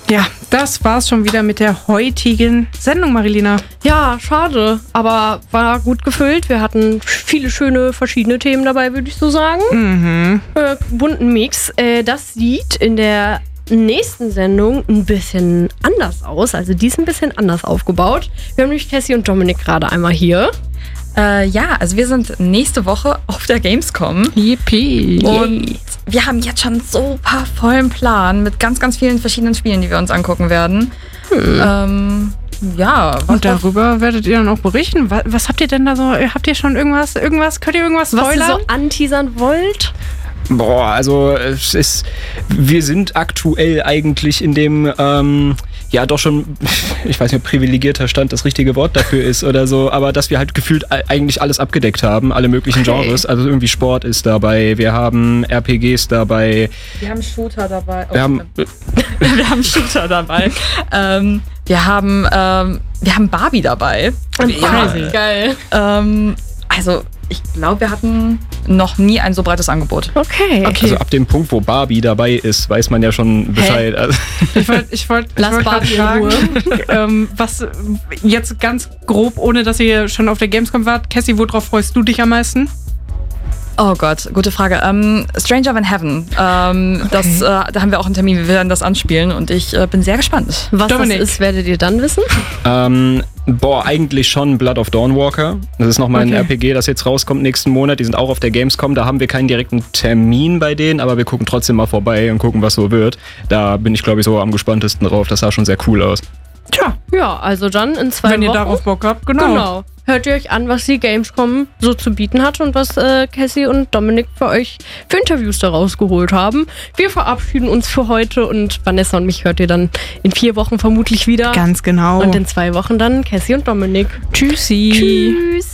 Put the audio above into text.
Ja, das war's schon wieder mit der heutigen Sendung, Marilena. Ja, schade, aber war gut gefüllt. Wir hatten viele schöne verschiedene Themen dabei, würde ich so sagen. Bunten Mix. Das sieht in der nächsten Sendung ein bisschen anders aus. Also die ist ein bisschen anders aufgebaut. Wir haben nämlich Cassie und Dominik gerade einmal hier. Ja, also wir sind nächste Woche auf der Gamescom. Yippie. Und wir haben jetzt schon so paar vollen Plan mit ganz, ganz vielen verschiedenen Spielen, die wir uns angucken werden. Und darüber werdet ihr dann auch berichten. Was habt ihr denn da so? Habt ihr schon irgendwas? Könnt ihr irgendwas spoilern? Was ihr so anteasern wollt? Boah, also wir sind aktuell eigentlich in dem, doch schon, ich weiß nicht, ob privilegierter Stand das richtige Wort dafür ist oder so, aber dass wir halt gefühlt eigentlich alles abgedeckt haben, alle möglichen Genres. Also irgendwie Sport ist dabei, wir haben RPGs dabei. Wir haben Shooter dabei. Wir haben Shooter dabei. Wir haben Barbie dabei. Crazy. Geil. Also ich glaube, wir hatten noch nie ein so breites Angebot. Okay. Also ab dem Punkt, wo Barbie dabei ist, weiß man ja schon Bescheid. Also Ich wollte Barbie fragen, was jetzt ganz grob, ohne dass ihr schon auf der Gamescom wart. Cassie, worauf freust du dich am meisten? Oh Gott, gute Frage. Stranger Than Heaven. Da haben wir auch einen Termin, wir werden das anspielen und ich bin sehr gespannt. Was Dominik. das ist, werdet ihr dann wissen? Eigentlich schon Blood of Dawnwalker. Das ist nochmal ein RPG, das jetzt rauskommt nächsten Monat. Die sind auch auf der Gamescom. Da haben wir keinen direkten Termin bei denen, aber wir gucken trotzdem mal vorbei und gucken, was so wird. Da bin ich, glaube ich, so am gespanntesten drauf. Das sah schon sehr cool aus. Tja, Ja, also dann in 2 Wochen. wenn ihr darauf Bock habt, genau. Hört ihr euch an, was die Gamescom so zu bieten hat und was Cassie und Dominik für euch für Interviews da rausgeholt haben. Wir verabschieden uns für heute und Vanessa und mich hört ihr dann in 4 Wochen vermutlich wieder. Ganz genau. Und in 2 Wochen dann Cassie und Dominik. Tschüssi. Tschüss.